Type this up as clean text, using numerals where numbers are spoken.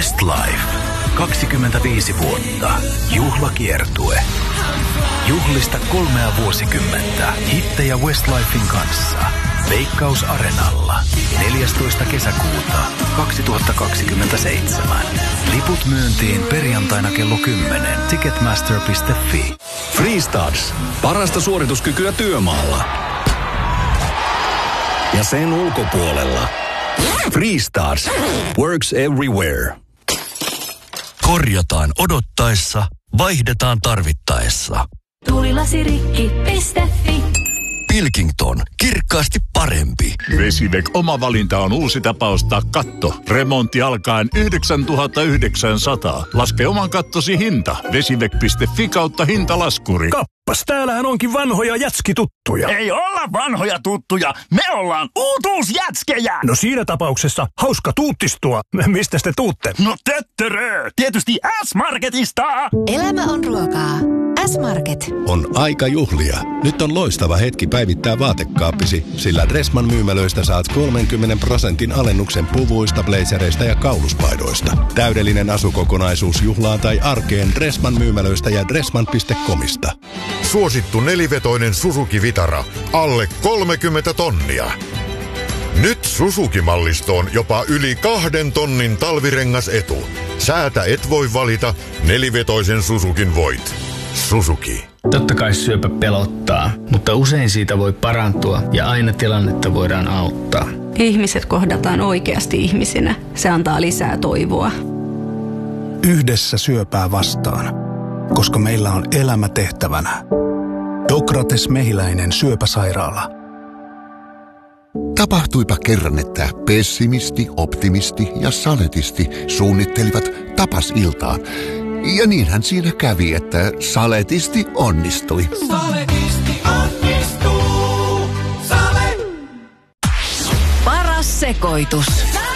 Westlife. 25 vuotta. Juhlakiertue. Juhlista 3 vuosikymmentä. Hittejä Westlifein kanssa. Veikkaus Arenalla. 14. kesäkuuta 2027. Liput myyntiin perjantaina kello 10. Ticketmaster.fi. Freestars. Parasta suorituskykyä työmaalla. Ja sen ulkopuolella. Freestars. Works everywhere. Korjataan odottaessa, vaihdetaan tarvittaessa. Tuulilasirikki.fi. Pilkington. Kirkkaasti parempi. Vesideck oma valinta on uusi tapa ostaa katto. Remontti alkaen 9 900. Laske oman kattosi hinta. Vesideck.fi kautta hintalaskuri. Kappas, täällähän onkin vanhoja jätskituttuja. Ei olla vanhoja tuttuja, me ollaan uutuusjätskejä. No siinä tapauksessa hauska tuuttistua. Mistä te tuutte? No töttörö, tietysti S-Marketista. Elämä on ruokaa. S-Market. On aika juhlia. Nyt on loistava hetki päivittää vaatekaappisi, sillä Dressman myymälöistä saat 30% alennuksen puvuista, blazereista ja kauluspaidoista. Täydellinen asukokonaisuus juhlaan tai arkeen Dressman myymälöistä ja dressman.comista. Suosittu nelivetoinen Suzuki Vitara. Alle 30 tonnia. Nyt Suzuki-mallistoon jopa yli 2 tonnin talvirengasetu. Säätä et voi valita, nelivetoisen Suzukin voit. Suzuki. Totta kai syöpä pelottaa, mutta usein siitä voi parantua ja aina tilannetta voidaan auttaa. Ihmiset kohdataan oikeasti ihmisinä. Se antaa lisää toivoa. Yhdessä syöpää vastaan, koska meillä on elämä tehtävänä. Dokrates Mehiläinen syöpäsairaala. Tapahtuipa kerran, että pessimisti, optimisti ja saletisti suunnittelivat tapasiltaan. Ja niinhän siinä kävi, että saletisti onnistui. Saletisti onnistuu. Sale. Paras sekoitus.